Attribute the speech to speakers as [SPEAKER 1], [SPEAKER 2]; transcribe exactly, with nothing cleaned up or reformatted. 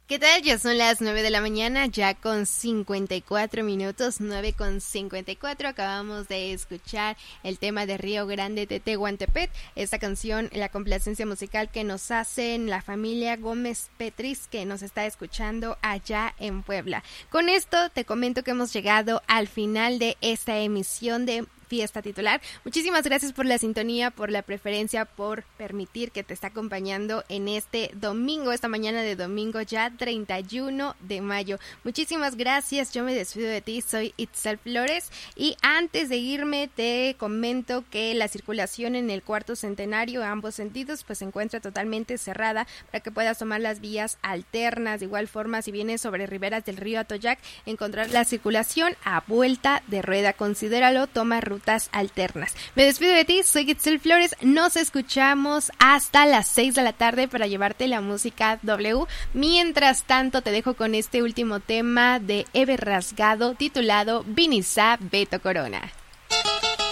[SPEAKER 1] ¿Qué tal? Ya son las nueve de la mañana, ya con cincuenta y cuatro minutos, nueve con cincuenta y cuatro. Acabamos de escuchar el tema de Río Grande de Tehuantepec. Esta canción, la complacencia musical que nos hacen la familia Gómez Petris, que nos está escuchando allá en Puebla. Con esto te comento que hemos llegado al final de esta emisión de Fiesta Titular. Muchísimas gracias por la sintonía, por la preferencia, por permitir que te esté acompañando en este domingo, esta mañana de domingo ya treinta y uno de mayo. Muchísimas gracias, yo me despido de ti, soy Itzel Flores y antes de irme te comento que la circulación en el cuarto centenario a ambos sentidos pues se encuentra totalmente cerrada para que puedas tomar las vías alternas. De igual forma, si vienes sobre riberas del río Atoyac, encontrar la circulación a vuelta de rueda. Considéralo, toma rutas alternas. Me despido de ti, soy Itzel Flores, nos escuchamos hasta las seis de la tarde para llevarte la música W. Mientras tanto te dejo con este último tema de Ever Rasgado titulado Vinizá Beto Corona.